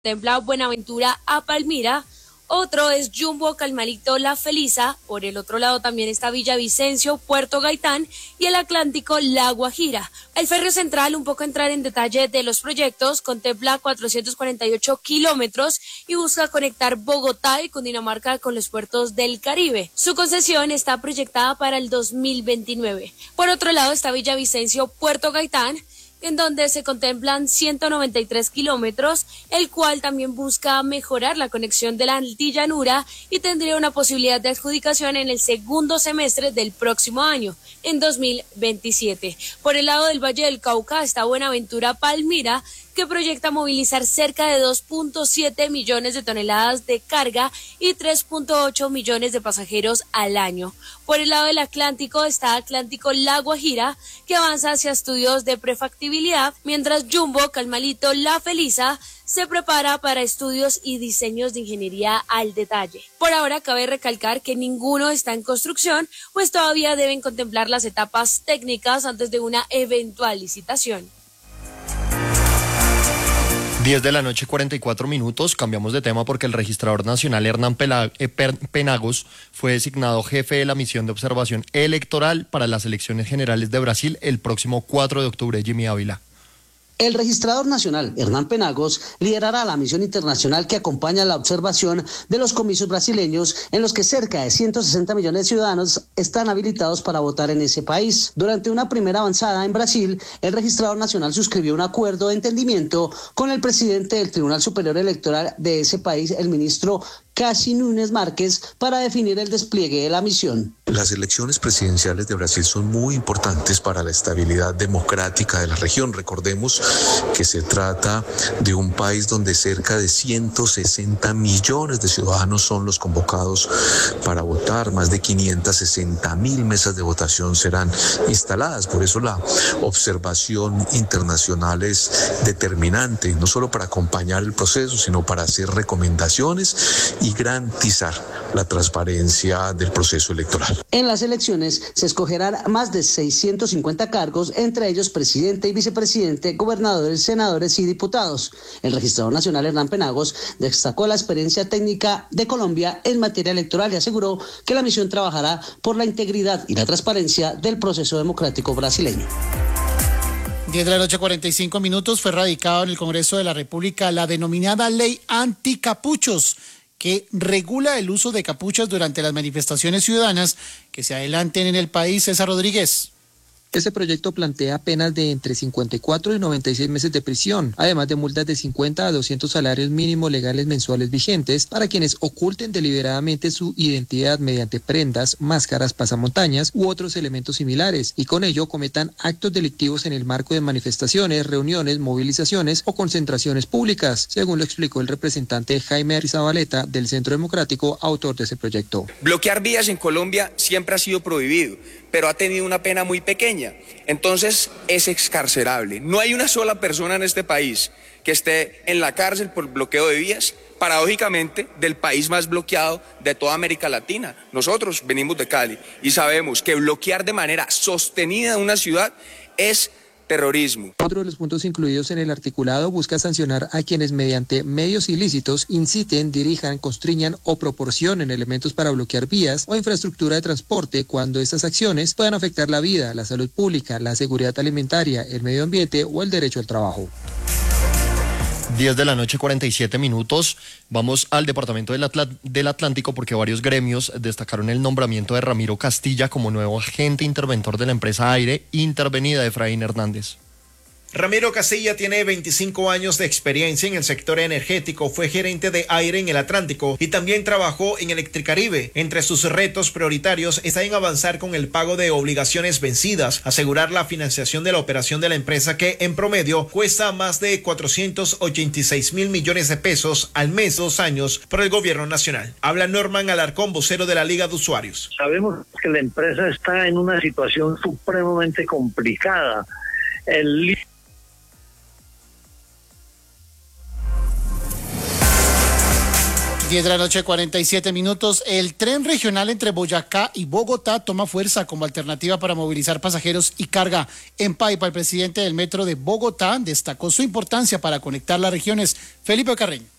contempla Buenaventura a Palmira. Otro es Jumbo, Calmalito, La Felisa. Por el otro lado también está Villavicencio, Puerto Gaitán y el Atlántico, La Guajira. El Ferrio Central, un poco entrar en detalle de los proyectos, contempla 448 kilómetros y busca conectar Bogotá y Cundinamarca con los puertos del Caribe. Su concesión está proyectada para el 2029. Por otro lado está Villavicencio, Puerto Gaitán, en donde se contemplan 193 kilómetros, el cual también busca mejorar la conexión de la altillanura y tendría una posibilidad de adjudicación en el segundo semestre del próximo año, en 2027. Por el lado del Valle del Cauca está Buenaventura Palmira, que proyecta movilizar cerca de 2.7 millones de toneladas de carga y 3.8 millones de pasajeros al año. Por el lado del Atlántico está Atlántico La Guajira, que avanza hacia estudios de prefactibilidad, mientras Jumbo, Calmalito, La Felisa se prepara para estudios y diseños de ingeniería al detalle. Por ahora cabe recalcar que ninguno está en construcción, pues todavía deben contemplar las etapas técnicas antes de una eventual licitación. 10 de la noche, 44 minutos. Cambiamos de tema porque el registrador nacional Hernán Penagos fue designado jefe de la misión de observación electoral para las elecciones generales de Brasil el próximo 4 de octubre. Jimmy Ávila. El registrador nacional, Hernán Penagos, liderará la misión internacional que acompaña la observación de los comicios brasileños, en los que cerca de 160 millones de ciudadanos están habilitados para votar en ese país. Durante una primera avanzada en Brasil, el registrador nacional suscribió un acuerdo de entendimiento con el presidente del Tribunal Superior Electoral de ese país, el ministro Cássio Nunes Marques, para definir el despliegue de la misión. Las elecciones presidenciales de Brasil son muy importantes para la estabilidad democrática de la región. Recordemos que se trata de un país donde cerca de 160 millones de ciudadanos son los convocados para votar. Más de 560.000 mesas de votación serán instaladas. Por eso la observación internacional es determinante, no solo para acompañar el proceso, sino para hacer recomendaciones y garantizar la transparencia del proceso electoral. En las elecciones se escogerán más de 650 cargos, entre ellos presidente y vicepresidente, gobernadores, senadores y diputados. El registrador nacional Hernán Penagos destacó la experiencia técnica de Colombia en materia electoral y aseguró que la misión trabajará por la integridad y la transparencia del proceso democrático brasileño. 10 de la noche, 45 minutos, fue radicado en el Congreso de la República la denominada Ley Anticapuchos, que regula el uso de capuchas durante las manifestaciones ciudadanas que se adelanten en el país. César Rodríguez. Este proyecto plantea penas de entre 54 y 96 meses de prisión, además de multas de 50 a 200 salarios mínimos legales mensuales vigentes para quienes oculten deliberadamente su identidad mediante prendas, máscaras, pasamontañas u otros elementos similares, y con ello cometan actos delictivos en el marco de manifestaciones, reuniones, movilizaciones o concentraciones públicas, según lo explicó el representante Jaime Arrizabalaga del Centro Democrático, autor de ese proyecto. Bloquear vías en Colombia siempre ha sido prohibido, pero ha tenido una pena muy pequeña. Entonces es excarcerable. No hay una sola persona en este país que esté en la cárcel por bloqueo de vías, paradójicamente, del país más bloqueado de toda América Latina. Nosotros venimos de Cali y sabemos que bloquear de manera sostenida una ciudad es terrorismo. Otro de los puntos incluidos en el articulado busca sancionar a quienes mediante medios ilícitos inciten, dirijan, constriñan o proporcionen elementos para bloquear vías o infraestructura de transporte cuando estas acciones puedan afectar la vida, la salud pública, la seguridad alimentaria, el medio ambiente o el derecho al trabajo. 10 de la noche, 47 minutos. Vamos al departamento del Atlántico porque varios gremios destacaron el nombramiento de Ramiro Castilla como nuevo agente interventor de la empresa Aire, intervenida de Efraín Hernández. Ramiro Castilla tiene 25 años de experiencia en el sector energético, fue gerente de Aire en el Atlántico y también trabajó en Electricaribe. Entre sus retos prioritarios está en avanzar con el pago de obligaciones vencidas, asegurar la financiación de la operación de la empresa que en promedio cuesta más de 486.000 millones de pesos al mes 2 años por el gobierno nacional. Habla Norman Alarcón, vocero de la Liga de Usuarios. Sabemos que la empresa está en una situación supremamente complicada. El 10 de la noche, 47 minutos. El tren regional entre Boyacá y Bogotá toma fuerza como alternativa para movilizar pasajeros y carga. En Paipa, el presidente del metro de Bogotá destacó su importancia para conectar las regiones. Felipe Carreño.